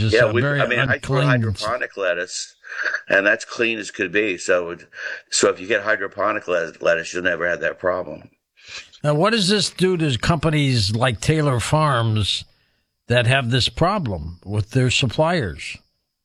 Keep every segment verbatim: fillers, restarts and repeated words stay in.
just Yeah, a we. very I mean, I grow unclean. hydroponic lettuce, and that's clean as could be. So, so if you get hydroponic lettuce, you'll never have that problem. Now, what does this do to companies like Taylor Farms that have this problem with their suppliers?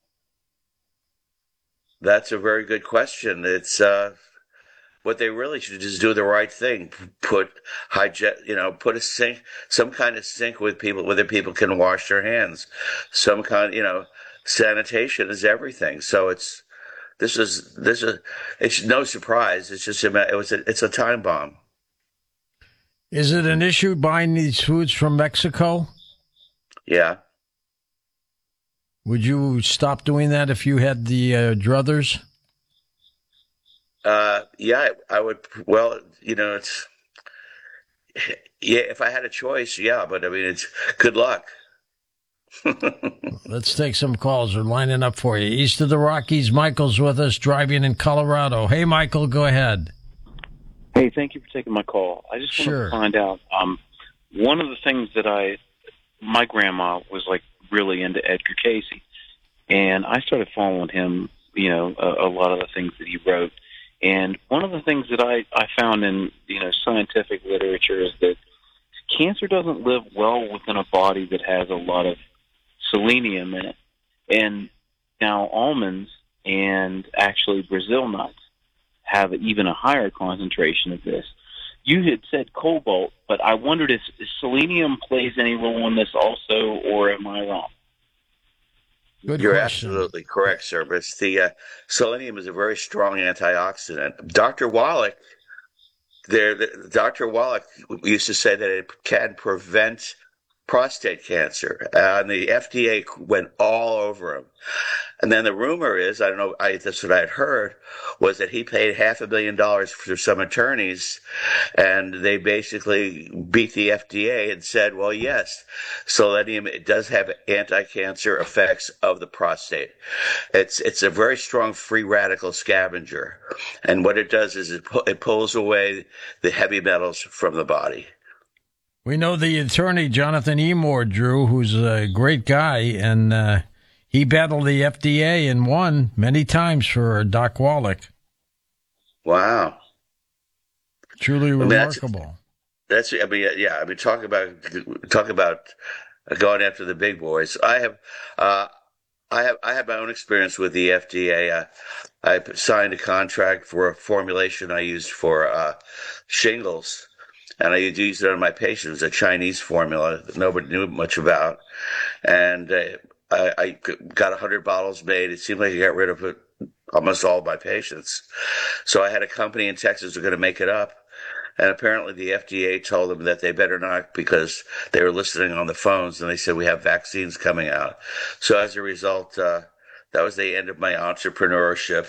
That's a very good question. It's uh, what they really should just do the right thing. Put hygiene, you know, put a sink, some kind of sink with people, where the people can wash their hands. Some kind, you know, sanitation is everything. So it's this is this is it's no surprise. It's just a, it was a, it's a time bomb. Is it an issue buying these foods from Mexico? Yeah. Would you stop doing that if you had the uh, druthers? Uh, yeah, I would. Well, you know, it's yeah. If I had a choice, yeah. But I mean, it's good luck. Let's take some calls. We're lining up for you. East of the Rockies, Michael's with us, driving in Colorado. Hey, Michael, go ahead. Hey, thank you for taking my call. I just want Sure. to find out. Um, one of the things that I, my grandma was like really into Edgar Casey, and I started following him. You know, a, a lot of the things that he wrote. And one of the things that I, I found in, you know, scientific literature is that cancer doesn't live well within a body that has a lot of selenium in it. And now almonds and actually Brazil nuts have even a higher concentration of this. You had said cobalt, but I wondered if, if selenium plays any role in this also, or am I wrong? Good You're question. absolutely correct, sir. But it's the uh, selenium is a very strong antioxidant. Doctor Wallach, there, the, Doctor Wallach used to say that it can prevent prostate cancer, uh, and the F D A went all over him. And then the rumor is, I don't know, I, that's what I had heard, was that he paid half a million dollars for some attorneys, and they basically beat the F D A and said, well, yes, selenium, it does have anti-cancer effects of the prostate. It's it's a very strong free radical scavenger, and what it does is it, pu- it pulls away the heavy metals from the body. We know the attorney, Jonathan Emore, Drew, who's a great guy, and uh, he battled the F D A and won many times for Doc Wallach. Wow. Truly I mean, remarkable. That's, that's, I mean, yeah, I mean, talk about, talk about going after the big boys. I have, uh, I have, I have my own experience with the F D A. Uh, I signed a contract for a formulation I used for, uh, shingles. And I used it on my patients, a Chinese formula that nobody knew much about. And uh, I, I got one hundred bottles made. It seemed like I got rid of it, almost all of my patients. So I had a company in Texas who were going to make it up. And apparently the F D A told them that they better not, because they were listening on the phones, and they said, we have vaccines coming out. So as a result, uh, that was the end of my entrepreneurship.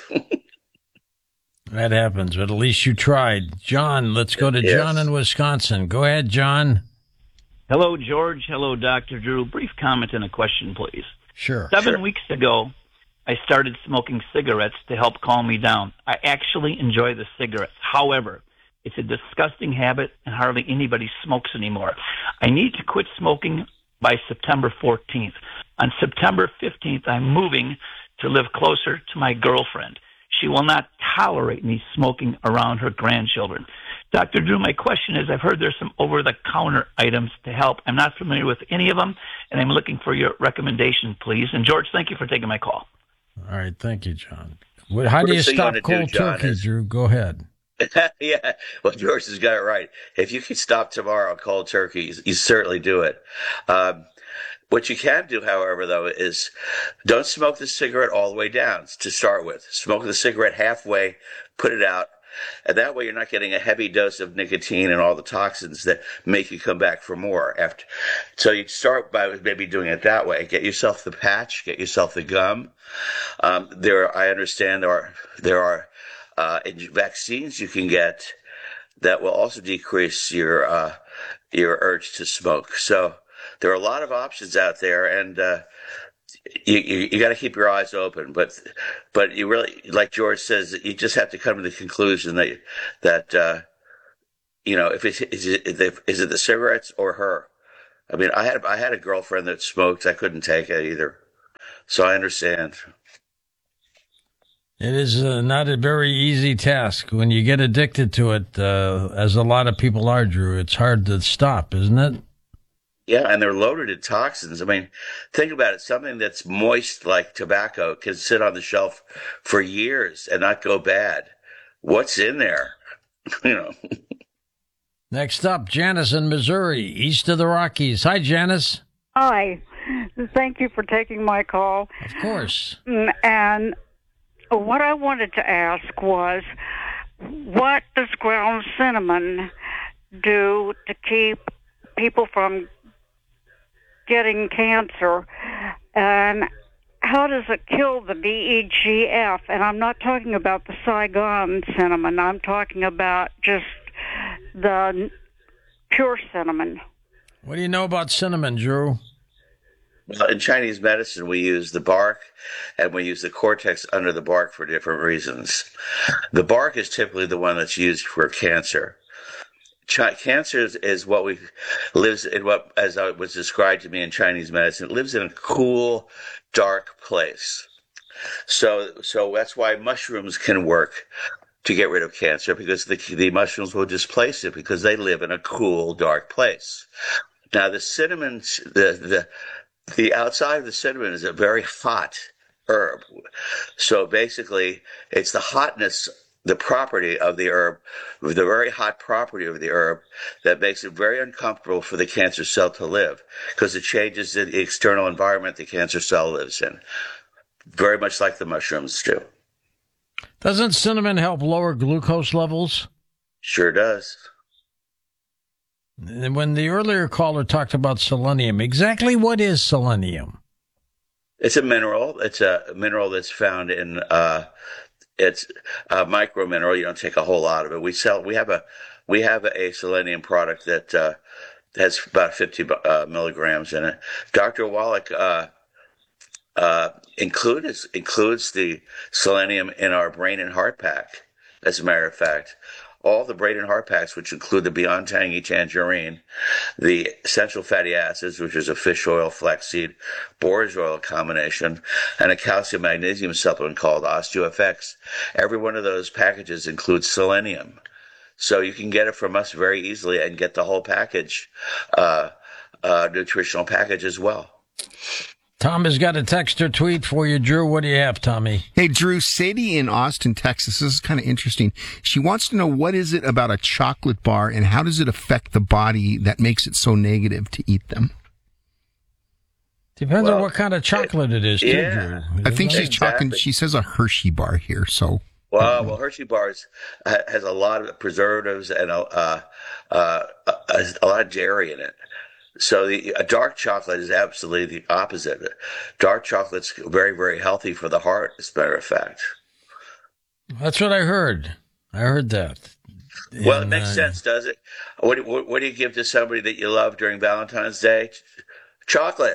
That happens, but at least you tried. John, let's go to Yes. John in Wisconsin. Go ahead, John. Hello, George. Hello, Doctor Drew. Brief comment and a question, please. Sure. Seven Sure. weeks ago, I started smoking cigarettes to help calm me down. I actually enjoy the cigarettes. However, it's a disgusting habit, and hardly anybody smokes anymore. I need to quit smoking by September fourteenth. On September fifteenth, I'm moving to live closer to my girlfriend. She will not tolerate me smoking around her grandchildren. Doctor Drew, my question is, I've heard there's some over-the-counter items to help. I'm not familiar with any of them, and I'm looking for your recommendation, please. And, George, thank you for taking my call. All right, thank you, John. What, how do you First thing you stop wanna do, cold John, turkey, is- Drew? Go ahead. Yeah, well, George has got it right. If you can stop tomorrow cold turkey, you, you certainly do it. Um, what you can do, however, though, is don't smoke the cigarette all the way down to start with. Smoke the cigarette halfway, put it out, and that way you're not getting a heavy dose of nicotine and all the toxins that make you come back for more. After, so you start by maybe doing it that way. Get yourself the patch, get yourself the gum. Um, there, I understand there are there are uh, vaccines you can get that will also decrease your uh, your urge to smoke. So there are a lot of options out there, and uh, you you, you got to keep your eyes open. But but you really, like George says, you just have to come to the conclusion that that uh, you know, if it's is it, is it the cigarettes or her? I mean, I had I had a girlfriend that smoked. I couldn't take it either. So I understand. It is uh, not a very easy task. When you get addicted to it, uh, as a lot of people are, Drew, it's hard to stop, isn't it? Yeah, and they're loaded in toxins. I mean, think about it. Something that's moist like tobacco can sit on the shelf for years and not go bad. What's in there? You know. Next up, Janice in Missouri, east of the Rockies. Hi, Janice. Hi. Thank you for taking my call. Of course. Mm, And what I wanted to ask was, what does ground cinnamon do to keep people from getting cancer? And how does it kill the D E G F? And I'm not talking about the Saigon cinnamon. I'm talking about just the pure cinnamon. What do you know about cinnamon, Drew? Well, in Chinese medicine, we use the bark and we use the cortex under the bark for different reasons. The bark is typically the one that's used for cancer. Ch- cancer is, is what we lives in what, as it was described to me in Chinese medicine, it lives in a cool, dark place. So, so that's why mushrooms can work to get rid of cancer, because the the mushrooms will displace it because they live in a cool, dark place. Now, the cinnamon, the the the outside of the cinnamon is a very hot herb. So basically, it's the hotness, the property of the herb, the very hot property of the herb that makes it very uncomfortable for the cancer cell to live, because it changes the external environment the cancer cell lives in, very much like the mushrooms do. Doesn't cinnamon help lower glucose levels? Sure does. And when the earlier caller talked about selenium, exactly what is selenium? It's a mineral. It's a mineral that's found in, uh, it's a micro mineral. You don't take a whole lot of it. We sell, we have a, we have a selenium product that, uh, has about fifty uh, milligrams in it. Doctor Wallach, uh, uh, includes, includes the selenium in our brain and heart pack. As a matter of fact, all the brain and heart packs, which include the Beyond Tangy Tangerine, the essential fatty acids, which is a fish oil, flaxseed, borage oil combination, and a calcium magnesium supplement called OsteoFX. Every one of those packages includes selenium. So you can get it from us very easily and get the whole package, uh, uh, nutritional package as well. Tom has got a text or tweet for you, Drew. What do you have, Tommy? Hey, Drew, Sadie in Austin, Texas. This is kind of interesting. She wants to know, what is it about a chocolate bar and how does it affect the body that makes it so negative to eat them? Depends Well, on what kind of chocolate it is, too, yeah. Drew. I think she's Exactly. talking, she says a Hershey bar here, so. Well, well, Hershey bars ha- has a lot of preservatives and a, uh, uh, a, a lot of dairy in it. So the a dark chocolate is absolutely the opposite. Dark chocolate's very, very healthy for the heart, as a matter of fact. That's what I heard. I heard that. Well, it And, makes uh, sense, does it? What, do- what, what do you give to somebody that you love during Valentine's Day? Chocolate.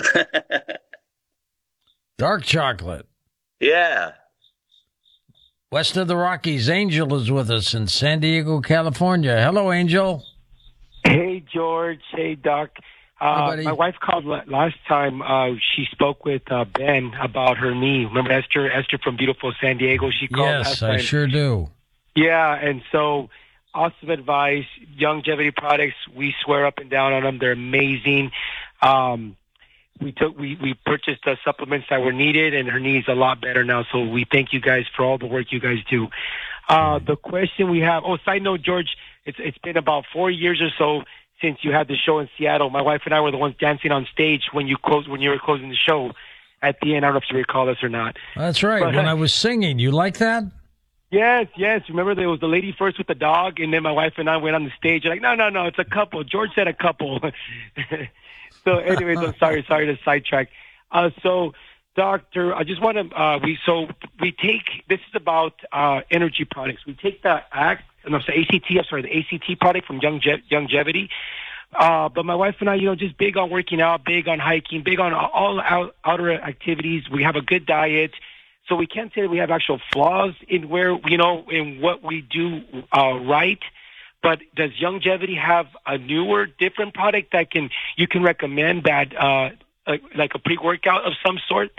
Dark chocolate. Yeah. West of the Rockies, Angel is with us in San Diego, California. Hello, Angel. Hey, George. Hey, Doc. Uh, Hey, buddy. my wife called la- last time. Uh, she spoke with uh, Ben about her knee. Remember Esther? Esther from beautiful San Diego. She called last Yes, time. I sure do. Yeah, and so awesome advice. Longevity products, we swear up and down on them. They're amazing. Um, we took we we purchased the supplements that were needed, and her knee is a lot better now. So we thank you guys for all the work you guys do. Uh, the question we have. Oh, side note, George. It's it's been about four years or so since you had the show in Seattle. My wife and I were the ones dancing on stage when you closed when you were closing the show at the end. I don't know if you recall this or not. That's right. But, when uh, I was singing, you like that? Yes, yes. Remember there was the lady first with the dog, and then my wife and I went on the stage. You're like, no, no, no, it's a couple. George said a couple. So, anyways, I'm sorry, sorry to sidetrack. Uh, so, Doctor, I just want to uh, we so we take this is about uh, energy products. We take the act, no, so A C T. I'm sorry, the A C T product from Younge- Longevity. Uh, but my wife and I, you know, just big on working out, big on hiking, big on all out, outer activities. We have a good diet. So we can't say that we have actual flaws in where, you know, in what we do uh, right. But does Longevity have a newer, different product that can you can recommend that, uh, like a pre-workout of some sort